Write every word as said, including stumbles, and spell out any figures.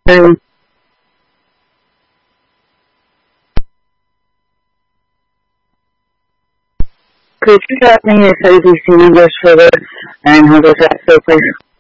Um, could you tell me your A B C numbers for this and how those access, please?